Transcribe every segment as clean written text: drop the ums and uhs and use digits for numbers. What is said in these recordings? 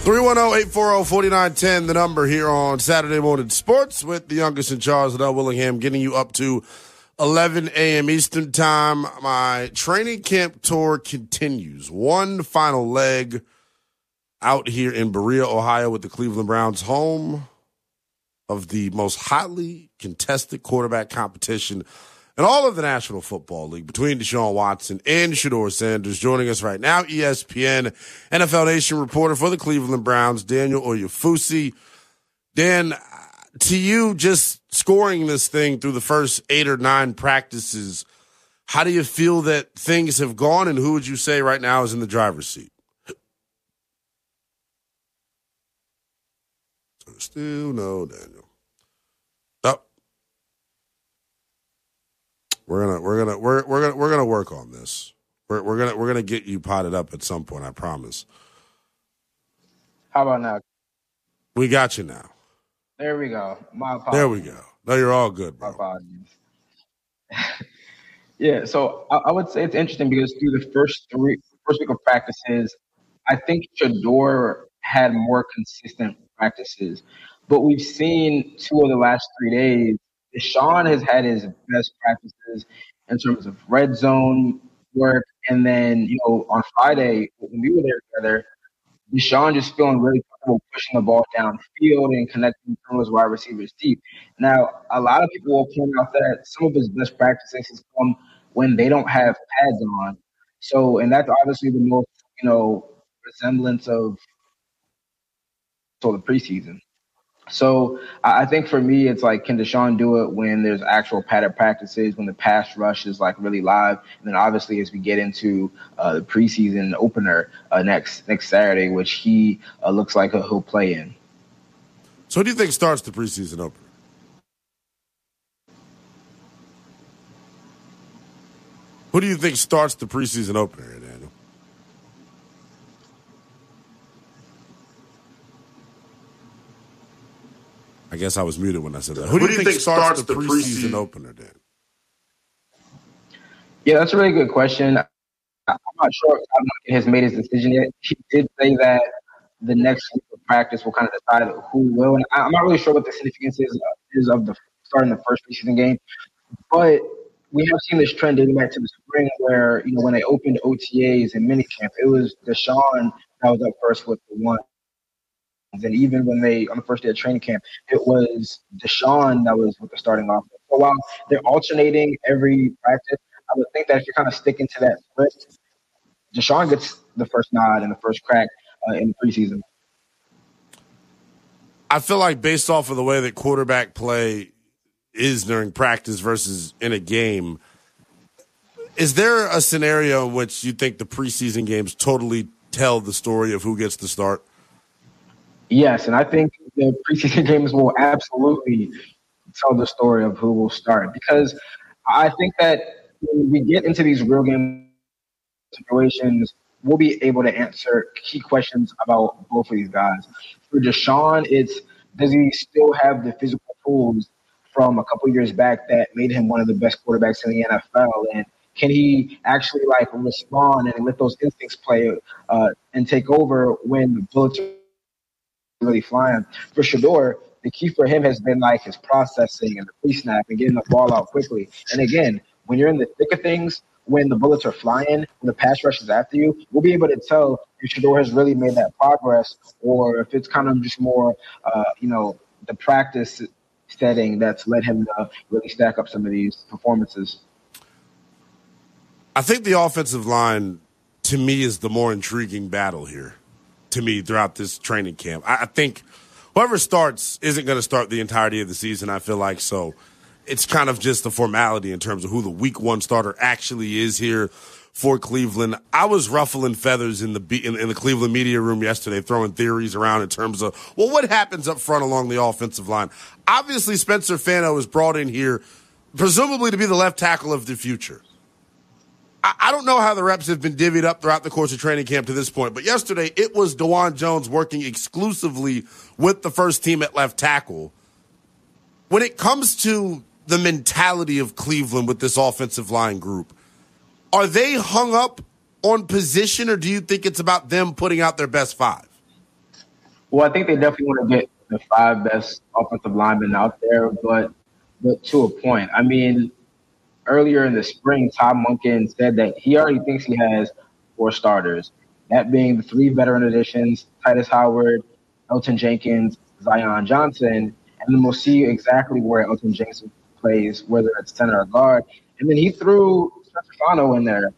310-840-4910, the number here on Saturday Morning Sports with the youngest in Charles Liddell Willingham, getting you up to 11 a.m. Eastern Time. My training camp tour continues. One final leg out here in Berea, Ohio with the Cleveland Browns, home of the most hotly contested quarterback competition in all of the National Football League between Deshaun Watson and Shedeur Sanders. Joining us right now, ESPN NFL Nation reporter for the Cleveland Browns, Daniel Oyefusi. Dan, to you, just scoring this thing through the first 8 or 9 practices, how do you feel that things have gone, and who would you say right now is in the driver's seat? Still no Daniel. Oh. We're gonna work on this. We're gonna get you potted up at some point, I promise. How about now? We got you now. There we go. My apologies. There we go. No, you're all good, bro. My apologies. Yeah, so I would say it's interesting because through the first week of practices, I think Shedeur had more consistent practices. But we've seen 2 of the last 3 days, Deshaun has had his best practices in terms of red zone work. And then, on Friday, when we were there together, Deshaun just feeling really comfortable pushing the ball downfield and connecting from those wide receivers deep. Now, a lot of people will point out that some of his best practices come when they don't have pads on. So, and that's obviously the most, resemblance of the preseason. So I think for me, it's like, can Deshaun do it when there's actual padded practices, when the pass rush is like really live? And then obviously as we get into the preseason opener next Saturday, which he looks like he'll play in. So who do you think starts the preseason opener? Who do you think starts the preseason opener, Daniel? I guess I was muted when I said that. Who do you think starts the preseason opener, Dan? Yeah, that's a really good question. I'm not sure if Todd Monken has made his decision yet. He did say that the next week of practice will kind of decide who will. And I'm not really sure what the significance is of the starting the first preseason game. But we have seen this trend dating back to the spring where, when they opened OTAs and minicamp, it was Deshaun that was up first with the one. And even when on the first day of training camp, it was Deshaun that was with the starting offense. So while they're alternating every practice, I would think that if you're kind of sticking to that split, Deshaun gets the first nod and the first crack in the preseason. I feel like based off of the way that quarterback play is during practice versus in a game, is there a scenario in which you think the preseason games totally tell the story of who gets to start? Yes, and I think the preseason games will absolutely tell the story of who will start, because I think that when we get into these real game situations, we'll be able to answer key questions about both of these guys. For Deshaun, it's, does he still have the physical tools from a couple years back that made him one of the best quarterbacks in the NFL? And can he actually respond and let those instincts play and take over when the bullets are really flying? For Shedeur, the key for him has been his processing and the pre-snap and getting the ball out quickly. And again, when you're in the thick of things, when the bullets are flying, when the pass rush is after you, we'll be able to tell if Shedeur has really made that progress or if it's kind of just more, the practice setting that's led him to really stack up some of these performances. I think the offensive line, to me, is the more intriguing battle here. To me, throughout this training camp, I think whoever starts isn't going to start the entirety of the season. I feel like so. It's kind of just a formality in terms of who the week 1 starter actually is here for Cleveland. I was ruffling feathers in the Cleveland media room yesterday, throwing theories around in terms of, what happens up front along the offensive line? Obviously, Spencer Fano is brought in here, presumably to be the left tackle of the future. I don't know how the reps have been divvied up throughout the course of training camp to this point, but yesterday it was DeJuan Jones working exclusively with the first team at left tackle. When it comes to the mentality of Cleveland with this offensive line group, are they hung up on position, or do you think it's about them putting out their best 5? Well, I think they definitely want to get the five best offensive linemen out there, but to a point. I mean, earlier in the spring, Todd Monken said that he already thinks he has four starters. That being the three veteran additions: Titus Howard, Elton Jenkins, Zion Johnson, and then we'll see exactly where Elton Jenkins plays, whether it's center or guard. And then he threw Stefano in there,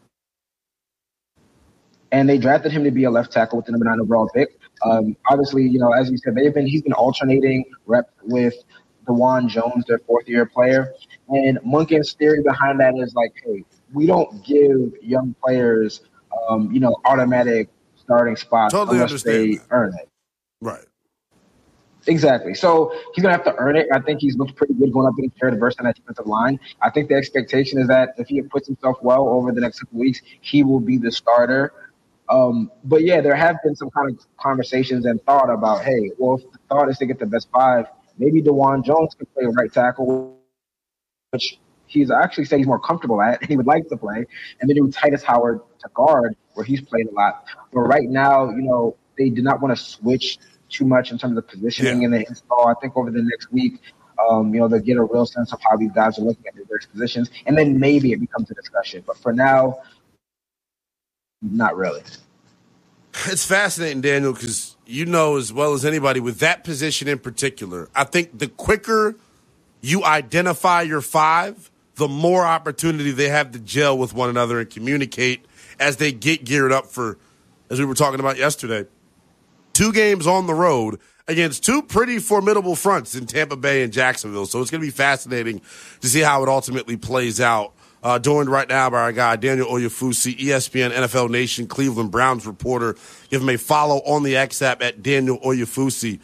and they drafted him to be a left tackle with the number 9 overall pick. Obviously, as you said, he's been alternating reps with DeJuan Jones, their fourth year player. And Monken's theory behind that is like, hey, we don't give young players, automatic starting spots Totally unless they understand that. earn it. Right. Exactly. So he's gonna have to earn it. I think he's looked pretty good going up against Jared Verse on that defensive line. I think the expectation is that if he puts himself well over the next couple weeks, he will be the starter. But yeah, there have been some kind of conversations and thought about, hey, well, if the thought is to get the best five, maybe DeJuan Jones could play right tackle, which he's actually said he's more comfortable at and he would like to play, and then do Titus Howard to guard, where he's played a lot. But right now, they do not want to switch too much in terms of positioning in the install. I think over the next week, they'll get a real sense of how these guys are looking at their various positions, and then maybe it becomes a discussion. But for now, not really. It's fascinating, Daniel, because you know as well as anybody with that position in particular, I think the quicker you identify your five, the more opportunity they have to gel with one another and communicate as they get geared up for, as we were talking about yesterday, 2 games on the road against 2 pretty formidable fronts in Tampa Bay and Jacksonville. So it's going to be fascinating to see how it ultimately plays out. Joined right now by our guy, Daniel Oyefusi, ESPN NFL Nation Cleveland Browns reporter. Give him a follow on the X app at Daniel Oyefusi.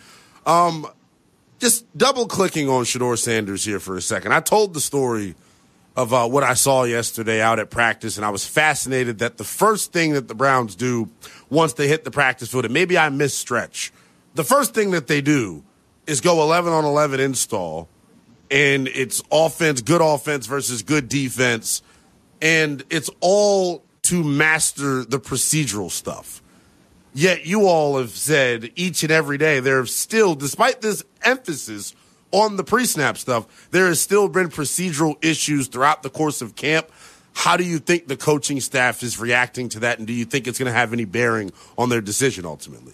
Just double-clicking on Shedeur Sanders here for a second. I told the story of what I saw yesterday out at practice, and I was fascinated that the first thing that the Browns do once they hit the practice field, and maybe I misstretch, the first thing that they do is go 11-on-11 install, and it's good offense versus good defense, and it's all to master the procedural stuff. Yet you all have said each and every day there's still, despite this emphasis on the pre-snap stuff, there has still been procedural issues throughout the course of camp. How do you think the coaching staff is reacting to that, and do you think it's going to have any bearing on their decision ultimately?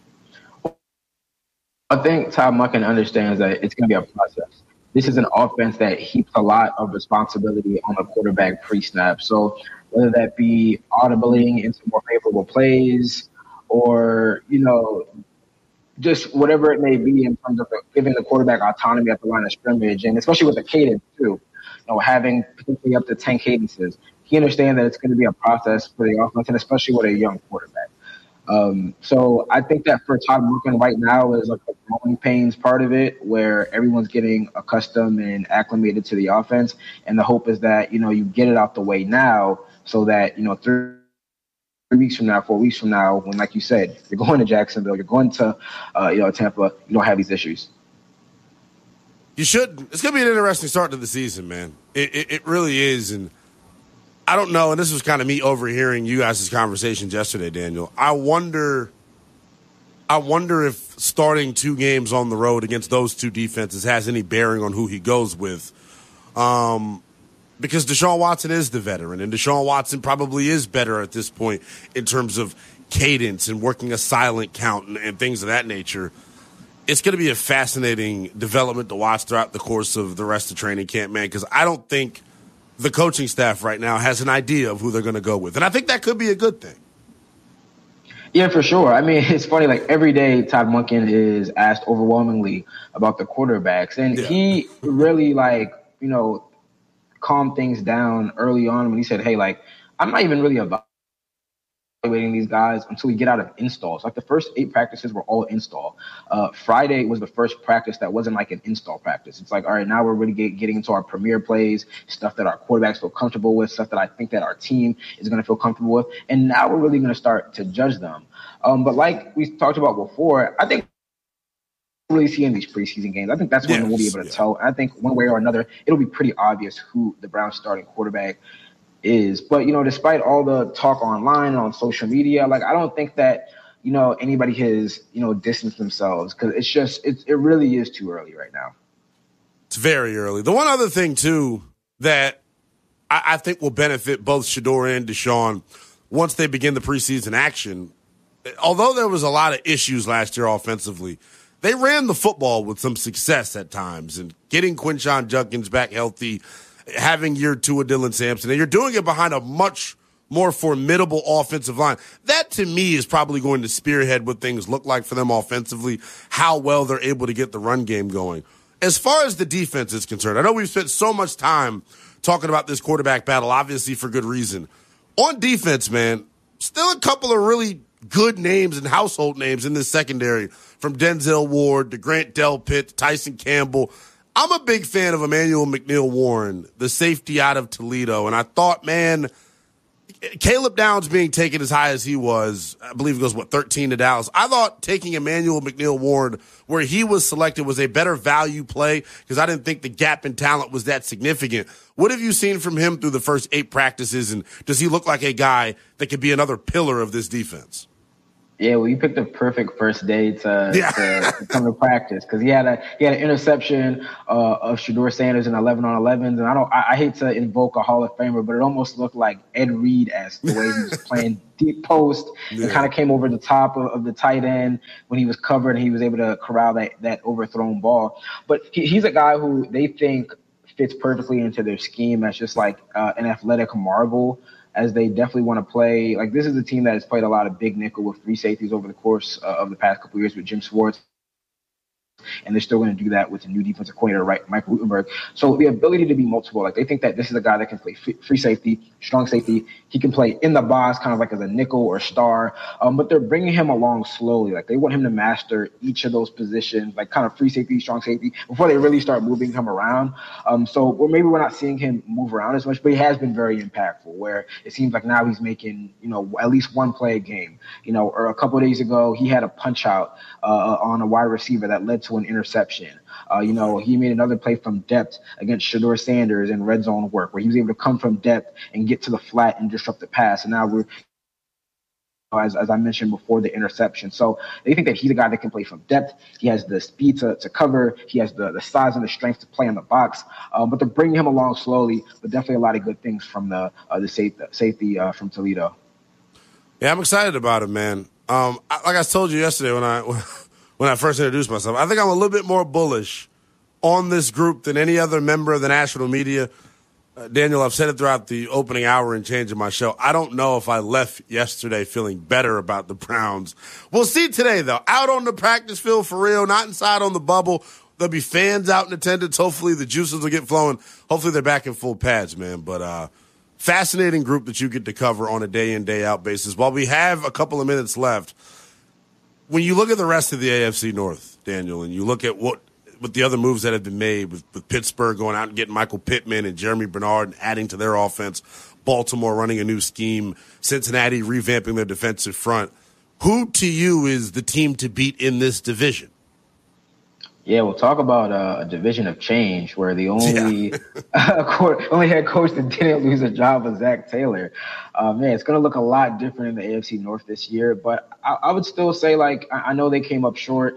I think Todd Monken understands that it's going to be a process. This is an offense that heaps a lot of responsibility on the quarterback pre-snap. So whether that be audibling into more favorable plays or, just whatever it may be in terms of giving the quarterback autonomy at the line of scrimmage, and especially with the cadence too, having potentially up to 10 cadences. He understands that it's going to be a process for the offense, and especially with a young quarterback. So I think that for Todd Monken right now is like the growing pains part of it, where everyone's getting accustomed and acclimated to the offense. And the hope is that, you get it out the way now so that, 3 weeks from now, 4 weeks from now, when, like you said, you're going to Jacksonville, you're going to, Tampa, you don't have these issues. You shouldn't. It's going to be an interesting start to the season, man. It really is. And I don't know, and this was kind of me overhearing you guys' conversations yesterday, Daniel. I wonder if starting 2 games on the road against those 2 defenses has any bearing on who he goes with. Because Deshaun Watson is the veteran, and Deshaun Watson probably is better at this point in terms of cadence and working a silent count and things of that nature. It's going to be a fascinating development to watch throughout the course of the rest of training camp, man, because I don't think the coaching staff right now has an idea of who they're going to go with. And I think that could be a good thing. Yeah, for sure. I mean, it's funny, like every day Todd Monken is asked overwhelmingly about the quarterbacks. And he really calmed things down early on when he said, hey, I'm not even really evaluating these guys until we get out of installs. Like the first 8 practices were all install. Friday was the first practice that wasn't like an install practice. It's like, all right, now we're really getting into our premier plays, stuff that our quarterbacks feel comfortable with, stuff that I think that our team is going to feel comfortable with. And now we're really going to start to judge them. But like we talked about before, I think really see in these preseason games, I think that's when we'll be able to tell. I think one way or another, it'll be pretty obvious who the Browns starting quarterback is. But, despite all the talk online and on social media, I don't think that, anybody has, distanced themselves, because it really is too early right now. It's very early. The one other thing, too, that I think will benefit both Shedeur and Deshaun once they begin the preseason action, although there was a lot of issues last year offensively, they ran the football with some success at times, and getting Quinshon Judkins back healthy, having year 2 of Dylan Sampson, and you're doing it behind a much more formidable offensive line. That, to me, is probably going to spearhead what things look like for them offensively, how well they're able to get the run game going. As far as the defense is concerned, I know we've spent so much time talking about this quarterback battle, obviously for good reason. On defense, man, still a couple of really good names and household names in this secondary, from Denzel Ward to Grant Delpit to Tyson Campbell. I'm a big fan of Emmanuel McNeil-Warren, the safety out of Toledo, and I thought, man, Caleb Downs being taken as high as he was, I believe it goes, 13 to Dallas. I thought taking Emmanuel McNeil-Warren where he was selected was a better value play because I didn't think the gap in talent was that significant. What have you seen from him through the first 8 practices, and does he look like a guy that could be another pillar of this defense? Yeah, well, you picked the perfect first day to come to practice, because he had an interception of Shedeur Sanders in 11-on-11s, and I hate to invoke a Hall of Famer, but it almost looked like Ed Reed-esque the way he was playing deep post and kind of came over the top of the tight end when he was covered, and he was able to corral that overthrown ball. But he's a guy who they think fits perfectly into their scheme as just like an athletic marvel, as they definitely want to play. Like, this is a team that has played a lot of big nickel with 3 safeties over the course of the past couple of years with Jim Schwartz. And they're still going to do that with the new defensive coordinator, right, Mike Rutenberg. So the ability to be multiple, like, they think that this is a guy that can play free safety, strong safety. He can play in the box, kind of like as a nickel or star. But they're bringing him along slowly. Like, they want him to master each of those positions, like kind of free safety, strong safety, before they really start moving him around. So maybe we're not seeing him move around as much, but he has been very impactful, where it seems like now he's making, at least one play a game. Or a couple of days ago, he had a punch out on a wide receiver that led to an interception. He made another play from depth against Shedeur Sanders in red zone work, where he was able to come from depth and get to the flat and disrupt the pass. And now we're, as I mentioned before, the interception. So they think that he's a guy that can play from depth. He has the speed to cover. He has the size and the strength to play in the box. But they're bringing him along slowly, but definitely a lot of good things from the safety from Toledo. Yeah, I'm excited about him, man. Like I told you yesterday when I first introduced myself, I think I'm a little bit more bullish on this group than any other member of the national media. Daniel, I've said it throughout the opening hour and change of my show. I don't know if I left yesterday feeling better about the Browns. We'll see today, though. Out on the practice field for real, not inside on the bubble. There'll be fans out in attendance. Hopefully the juices will get flowing. Hopefully they're back in full pads, man. But fascinating group that you get to cover on a day-in, day-out basis. While we have a couple of minutes left, when you look at the rest of the AFC North, Daniel, and you look at what the other moves that have been made with Pittsburgh going out and getting Michael Pittman and Jeremy Bernard and adding to their offense, Baltimore running a new scheme, Cincinnati revamping their defensive front, who to you is the team to beat in this division? Yeah, we'll talk about a division of change where the only only head coach that didn't lose a job was Zach Taylor. Man, it's going to look a lot different in the AFC North this year. But I would still say, like, I know they came up short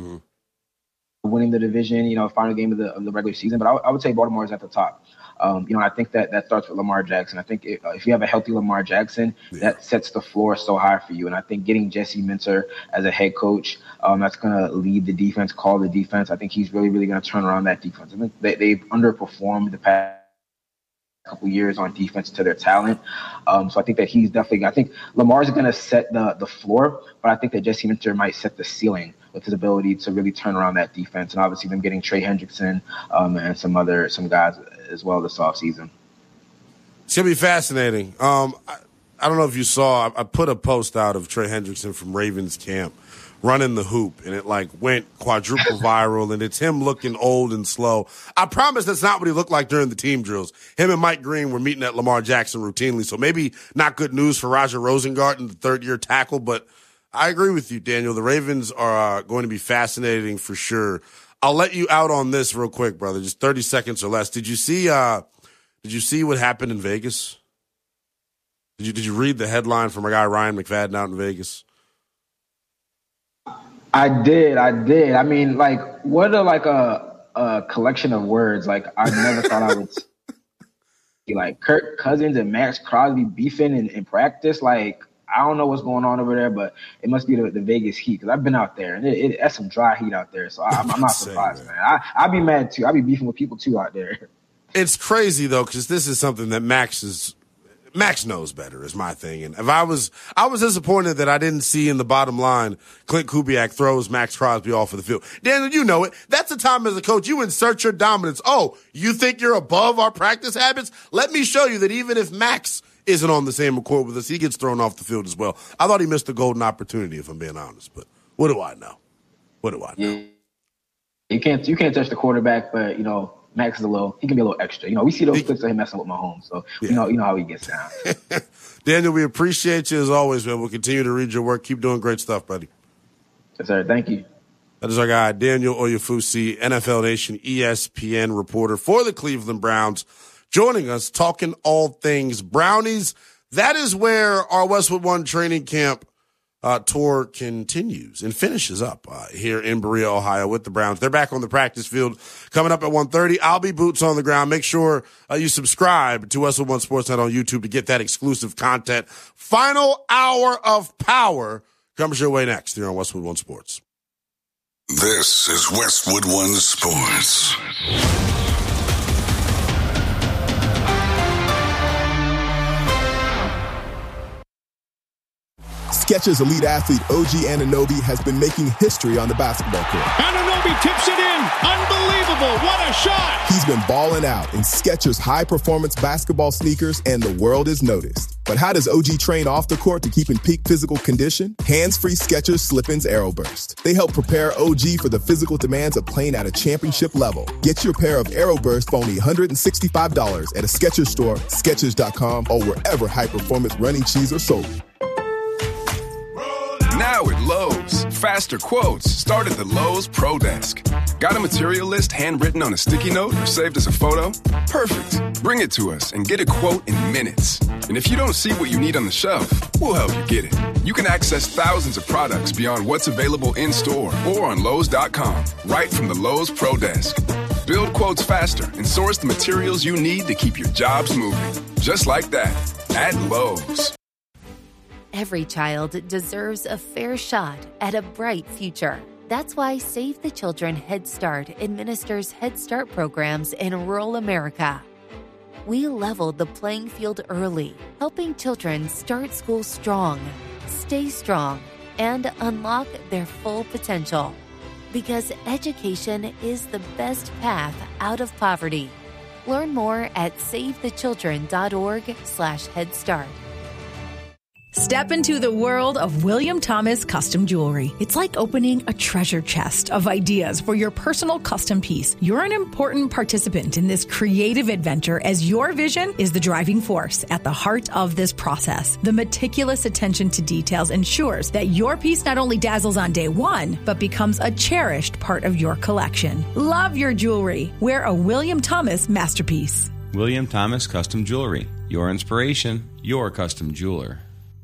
winning the division, final game of the regular season. But I would say Baltimore is at the top. I think that starts with Lamar Jackson. I think if you have a healthy Lamar Jackson, that sets the floor so high for you. And I think getting Jesse Minter as a head coach, that's going to lead the defense, call the defense. I think he's really, really going to turn around that defense. I think they've underperformed the past couple years on defense to their talent. So I think that he's definitely – I think Lamar's going to set the floor, but I think that Jesse Minter might set the ceiling with his ability to really turn around that defense. And obviously them getting Trey Hendrickson and some guys as well this offseason. It's going to be fascinating. I don't know if you saw, I put a post out of Trey Hendrickson from Ravens camp running the hoop, and it went quadruple viral, and it's him looking old and slow. I promise that's not what he looked like during the team drills. Him and Mike Green were meeting at Lamar Jackson routinely, so maybe not good news for Roger Rosengarten, the third-year tackle, but I agree with you, Daniel. The Ravens are going to be fascinating for sure. I'll let you out on this real quick, brother, just 30 seconds or less. Did you see what happened in Vegas? Did you read the headline from our guy Ryan McFadden out in Vegas? I did. I mean, like, what a collection of words. Like, I never thought I would see, like, Kirk Cousins and Max Crosby beefing in practice. Like, I don't know what's going on over there, but it must be the Vegas heat, because I've been out there, and that's some dry heat out there. So I'm not surprised, man. I'd be mad, too. I'd be beefing with people, too, out there. It's crazy, though, because this is something that Max knows better, is my thing. And if I was disappointed that I didn't see in the bottom line Clint Kubiak throws Max Crosby off of the field. Daniel, you know it. That's the time as a coach you insert your dominance. Oh, you think you're above our practice habits? Let me show you that even if Max isn't on the same accord with us, he gets thrown off the field as well. I thought he missed a golden opportunity, if I'm being honest. But what do I know? Yeah. You can't touch the quarterback, but, Max he can be a little extra. We see those clips of him messing with Mahomes, so you know how he gets down. Daniel, we appreciate you as always, man. We'll continue to read your work. Keep doing great stuff, buddy. Yes, sir. Thank you. That is our guy, Daniel Oyefusi, NFL Nation ESPN reporter for the Cleveland Browns, joining us, talking all things Brownies. That is where our Westwood One training camp tour continues and finishes up here in Berea, Ohio with the Browns. They're back on the practice field coming up at 1:30. I'll be boots on the ground. Make sure you subscribe to Westwood One Sportsnet on YouTube to get that exclusive content. Final hour of power comes your way next here on Westwood One Sports. This is Westwood One Sports. Skechers elite athlete OG Anunoby has been making history on the basketball court. Anunoby tips it in. Unbelievable. What a shot. He's been balling out in Skechers high-performance basketball sneakers, and the world has noticed. But how does OG train off the court to keep in peak physical condition? Hands-free Skechers Slip-ins AeroBurst. They help prepare OG for the physical demands of playing at a championship level. Get your pair of AeroBurst for only $165 at a Skechers store, Skechers.com, or wherever high-performance running shoes are sold. Now at Lowe's, faster quotes start at the Lowe's Pro Desk. Got a material list handwritten on a sticky note or saved as a photo? Perfect. Bring it to us and get a quote in minutes. And if you don't see what you need on the shelf, we'll help you get it. You can access thousands of products beyond what's available in-store or on Lowe's.com, right from the Lowe's Pro Desk. Build quotes faster and source the materials you need to keep your jobs moving. Just like that, at Lowe's. Every child deserves a fair shot at a bright future. That's why Save the Children Head Start administers Head Start programs in rural America. We leveled the playing field early, helping children start school strong, stay strong, and unlock their full potential. Because education is the best path out of poverty. Learn more at savethechildren.org/Head Start. Step into the world of William Thomas Custom Jewelry. It's like opening a treasure chest of ideas for your personal custom piece. You're an important participant in this creative adventure, as your vision is the driving force at the heart of this process. The meticulous attention to details ensures that your piece not only dazzles on day one, but becomes a cherished part of your collection. Love your jewelry. Wear a William Thomas masterpiece. William Thomas Custom Jewelry. Your inspiration, your custom jeweler.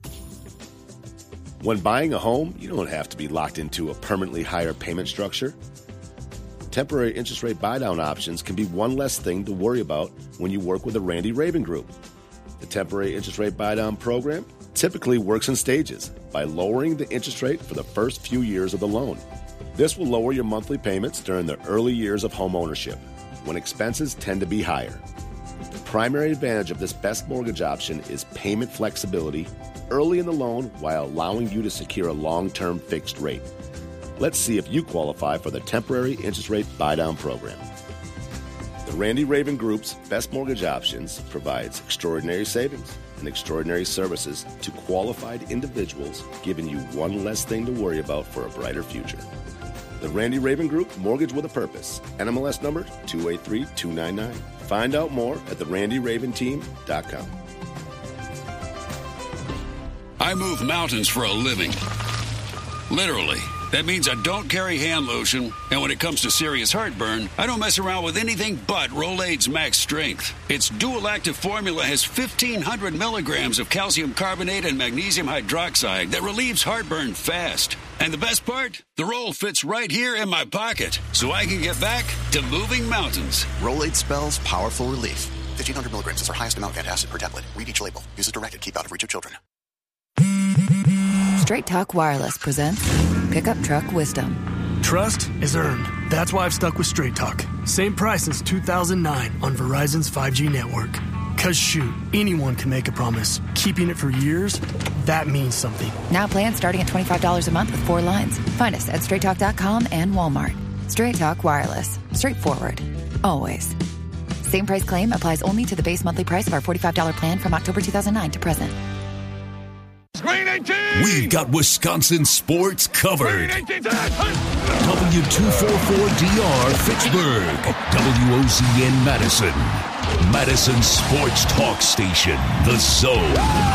When buying a home, you don't have to be locked into a permanently higher payment structure. Temporary interest rate buy-down options can be one less thing to worry about when you work with the Randy Raven Group. The temporary interest rate buy-down program typically works in stages by lowering the interest rate for the first few years of the loan. This will lower your monthly payments during the early years of home ownership, when expenses tend to be higher. The primary advantage of this best mortgage option is payment flexibility early in the loan while allowing you to secure a long-term fixed rate. Let's see if you qualify for the temporary interest rate buy-down program. The Randy Raven Group's best mortgage options provides extraordinary savings and extraordinary services to qualified individuals, giving you one less thing to worry about for a brighter future. The Randy Raven Group, mortgage with a purpose. NMLS number 283299. Find out more at therandyraventeam.com. I move mountains for a living. Literally. That means I don't carry hand lotion, and when it comes to serious heartburn, I don't mess around with anything but Rolaids Max Strength. Its dual-active formula has 1,500 milligrams of calcium carbonate and magnesium hydroxide that relieves heartburn fast. And the best part? The roll fits right here in my pocket, so I can get back to moving mountains. Rolade spells powerful relief. 1,500 milligrams is our highest amount of antacid per tablet. Read each label. Use as directed. Keep out of reach of children. Straight Talk Wireless presents Pickup Truck Wisdom. Trust is earned. That's why I've stuck with Straight Talk. Same price since 2009 on Verizon's 5G network. Cause shoot, anyone can make a promise. Keeping it for years, that means something. Now plans starting at $25 a month with 4 lines. Find us at straighttalk.com and Walmart. Straight Talk Wireless. Straightforward. Always. Same price claim applies only to the base monthly price of our $45 plan from October 2009 to present. We've got Wisconsin sports covered. W244DR Fitchburg. WOZN Madison. Madison Sports Talk Station. The Zone.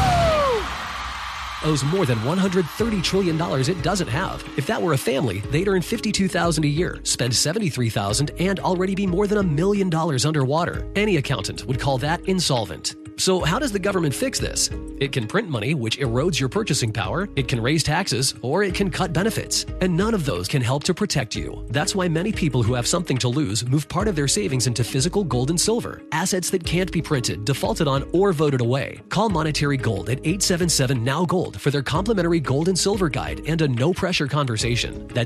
Owes more than $130 trillion it doesn't have. If that were a family, they'd earn $52,000 a year, spend $73,000, and already be more than $1 million underwater. Any accountant would call that insolvent. So how does the government fix this? It can print money, which erodes your purchasing power. It can raise taxes, or it can cut benefits. And none of those can help to protect you. That's why many people who have something to lose move part of their savings into physical gold and silver, assets that can't be printed, defaulted on, or voted away. Call Monetary Gold at 877-NOW-GOLD for their complimentary gold and silver guide and a no-pressure conversation. That's